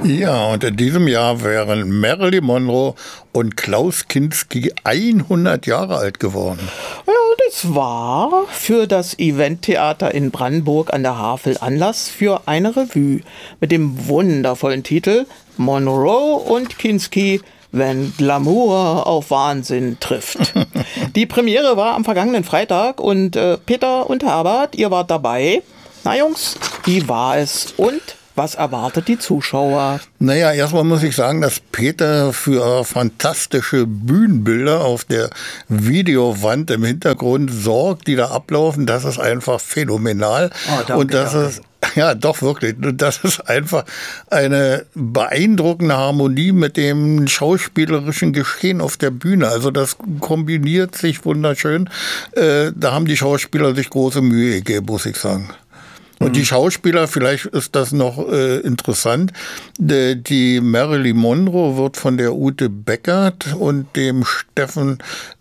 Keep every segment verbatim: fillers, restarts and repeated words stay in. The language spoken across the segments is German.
Ja, und in diesem Jahr wären Marilyn Monroe und Klaus Kinski hundert Jahre alt geworden. Ja, das war für das Eventtheater in Brandenburg an der Havel Anlass für eine Revue mit dem wundervollen Titel Monroe und Kinski, wenn Glamour auf Wahnsinn trifft. Die Premiere war am vergangenen Freitag und äh, Peter und Herbert, ihr wart dabei. Na Jungs, wie war es und was erwartet die Zuschauer? Naja, erstmal muss ich sagen, dass Peter für fantastische Bühnenbilder auf der Videowand im Hintergrund sorgt, die da ablaufen. Das ist einfach phänomenal. Oh, danke, und das danke. ist ja, doch, wirklich. Das ist einfach eine beeindruckende Harmonie mit dem schauspielerischen Geschehen auf der Bühne. Also das kombiniert sich wunderschön. Äh, da haben die Schauspieler sich große Mühe gegeben, muss ich sagen. Und die Schauspieler, vielleicht ist das noch äh, interessant, die, die Marilyn Monroe wird von der Ute Beckert und dem Steffen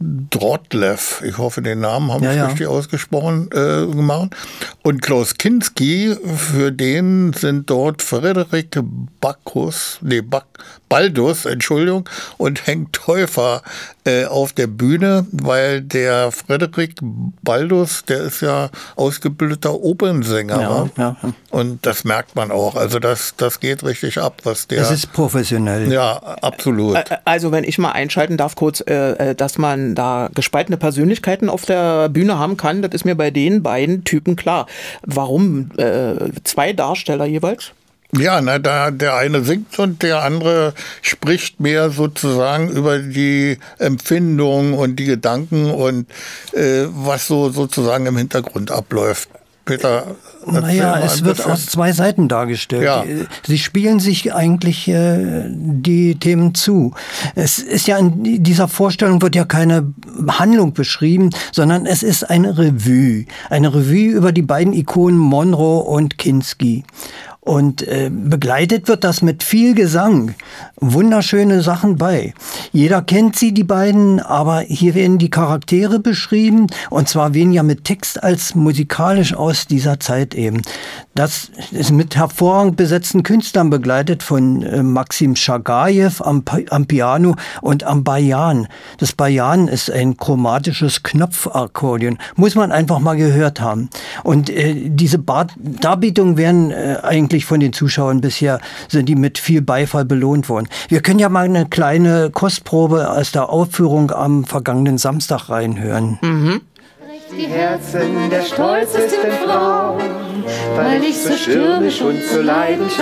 Drottlev, ich hoffe, den Namen habe ja, ich ja. richtig ausgesprochen, äh, gemacht. Und Klaus Kinski, für den sind dort Frederik Bacchus, nee, Back, Baldus, Entschuldigung, und Henk Teufer äh, auf der Bühne, weil der Frederik Baldus, der ist ja ausgebildeter Opernsänger. Ja. Ja, ja. Und das merkt man auch. Also das, das geht richtig ab, was der. Das ist professionell. Ja, absolut. Also wenn ich mal einschalten darf kurz, äh, dass man da gespaltene Persönlichkeiten auf der Bühne haben kann, das ist mir bei den beiden Typen klar. Warum äh, zwei Darsteller jeweils? Ja, na, da der eine singt und der andere spricht mehr sozusagen über die Empfindung und die Gedanken und äh, was so sozusagen im Hintergrund abläuft. Peter, naja, es wird aus zwei Seiten dargestellt. Ja. Sie spielen sich eigentlich äh, die Themen zu. Es ist ja in dieser Vorstellung wird ja keine Handlung beschrieben, sondern es ist eine Revue. Eine Revue über die beiden Ikonen Monroe und Kinski. Und äh, begleitet wird das mit viel Gesang. Wunderschöne Sachen bei. Jeder kennt sie, die beiden, aber hier werden die Charaktere beschrieben und zwar weniger mit Text als musikalisch aus dieser Zeit eben. Das ist mit hervorragend besetzten Künstlern begleitet von äh, Maxim Schagajew am, am Piano und am Bajan. Das Bajan ist ein chromatisches Knopfakkordeon. Muss man einfach mal gehört haben. Und äh, diese Bar- Darbietungen werden äh, eigentlich von den Zuschauern bisher, sind die mit viel Beifall belohnt worden. Wir können ja mal eine kleine Kostprobe aus der Aufführung am vergangenen Samstag reinhören. Mhm. Die Herzen der stolzesten Frauen, weil ich so stürmisch und so leidenschaftlich